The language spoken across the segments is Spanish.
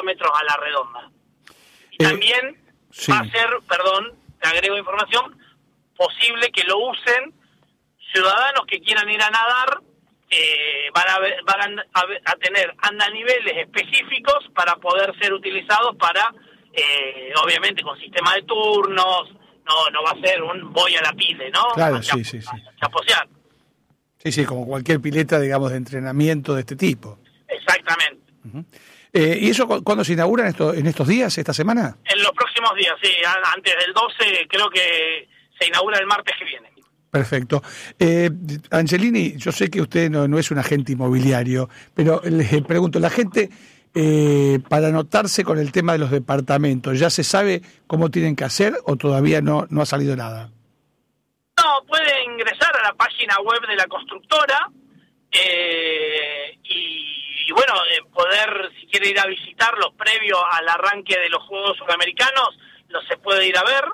kilómetros a la redonda. Y también sí. va a ser, te agrego información, posible que lo usen ciudadanos que quieran ir a nadar, van a tener andaniveles específicos para poder ser utilizados para, obviamente con sistema de turnos, no va a ser un voy a la pile, ¿no? Claro, a sí. chaposear. Sí, como cualquier pileta, digamos, de entrenamiento de este tipo. Exactamente. Uh-huh. ¿Y eso cuándo se inaugura en estos días, esta semana? En los próximos días, sí, antes del 12, creo que se inaugura el martes que viene. Perfecto. Angelini, yo sé que usted no es un agente inmobiliario, pero le pregunto, la gente, para anotarse con el tema de los departamentos, ¿ya se sabe cómo tienen que hacer o todavía no ha salido nada? No, puede ingresar a la página web de la constructora y bueno, poder, si quiere ir a visitarlos previo al arranque de los Juegos Suramericanos, se puede ir a ver.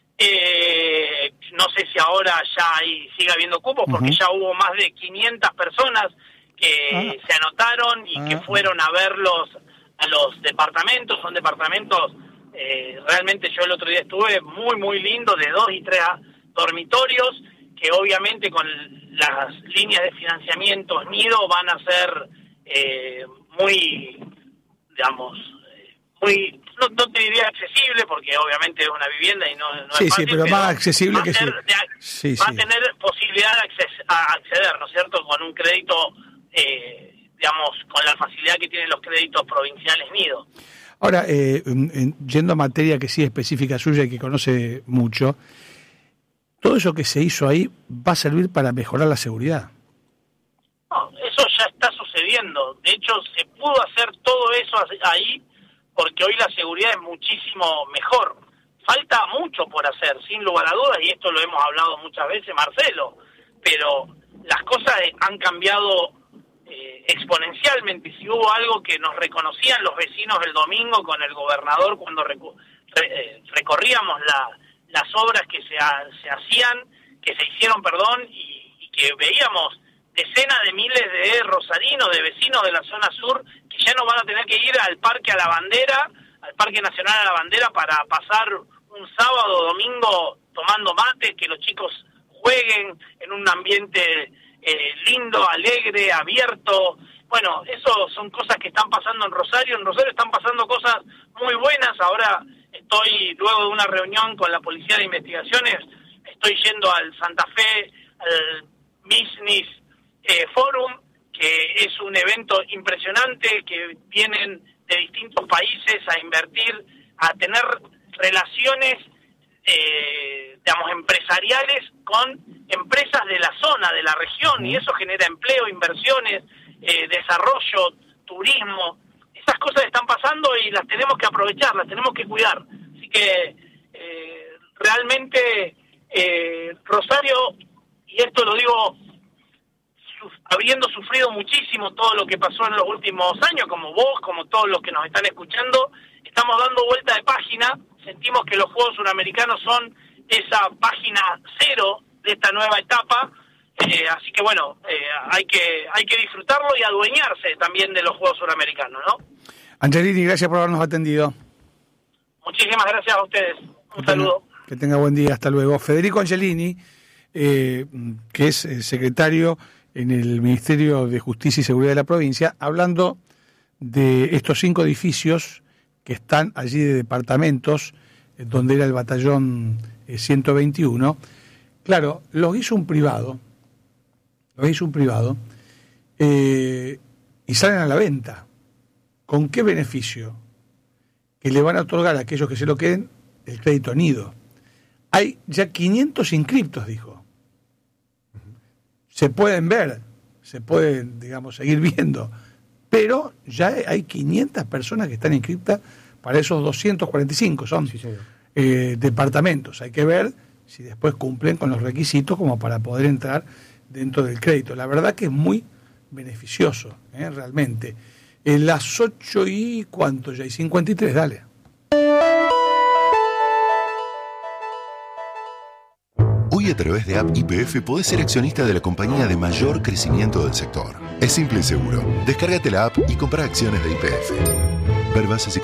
No sé si ahora ya sigue habiendo cupos, porque ya hubo más de 500 personas que se anotaron y que fueron a verlos a los departamentos. Son departamentos, realmente yo el otro día estuve muy, muy lindo, de 2 y 3 dormitorios, que obviamente con las líneas de financiamiento nido van a ser muy, digamos, muy, no te diría accesible, porque obviamente es una vivienda y no es fácil, sí, pero más accesible que sí. Va a tener posibilidad de acceder, ¿no es cierto?, con un crédito, digamos, con la facilidad que tienen los créditos provinciales nido. Ahora, yendo a materia que sí es específica suya y que conoce mucho, todo eso que se hizo ahí va a servir para mejorar la seguridad. No, eso ya está sucediendo. De hecho, se pudo hacer todo eso ahí porque hoy la seguridad es muchísimo mejor. Falta mucho por hacer, sin lugar a dudas, y esto lo hemos hablado muchas veces, Marcelo, pero las cosas han cambiado exponencialmente. Si hubo algo que nos reconocían los vecinos el domingo con el gobernador cuando recorríamos las obras que se hacían, que se hicieron, y que veíamos decenas de miles de rosarinos, de vecinos de la zona sur, que ya no van a tener que ir al Parque Nacional a la Bandera para pasar un sábado o domingo tomando mate, que los chicos jueguen en un ambiente lindo, alegre, abierto. Bueno, eso son cosas que están pasando en Rosario. En Rosario están pasando cosas muy buenas. Ahora luego de una reunión con la Policía de Investigaciones, estoy yendo al Santa Fe, al Business Forum, que es un evento impresionante, que vienen de distintos países a invertir, a tener relaciones, digamos, empresariales con empresas de la zona, de la región, y eso genera empleo, inversiones, desarrollo, turismo. Esas cosas están pasando y las tenemos que aprovechar, las tenemos que cuidar. Así que realmente Rosario, y esto lo digo habiendo sufrido muchísimo todo lo que pasó en los últimos años, como vos, como todos los que nos están escuchando, estamos dando vuelta de página. Sentimos que los Juegos Suramericanos son esa página cero de esta nueva etapa, así que bueno, hay que disfrutarlo y adueñarse también de los Juegos Suramericanos, ¿no? Angelini, gracias por habernos atendido. Muchísimas gracias a ustedes. Un saludo. Que tenga buen día, hasta luego. Federico Angelini, que es secretario en el Ministerio de Justicia y Seguridad de la provincia, hablando de estos 5 edificios que están allí de departamentos, donde era el batallón 121. Claro, los hizo un privado, y salen a la venta. ¿Con qué beneficio? Que le van a otorgar a aquellos que se lo queden el crédito nido. Hay ya 500 inscriptos, dijo. Se pueden ver, se pueden, digamos, seguir viendo, pero ya hay 500 personas que están inscritas para esos 245, son departamentos. Hay que ver si después cumplen con los requisitos como para poder entrar dentro del crédito. La verdad que es muy beneficioso, realmente. En las 8 y ¿cuánto ya? Y 53, dale. Hoy a través de App YPF podés ser accionista de la compañía de mayor crecimiento del sector. Es simple y seguro. Descárgate la app y compra acciones de YPF. Ver bases y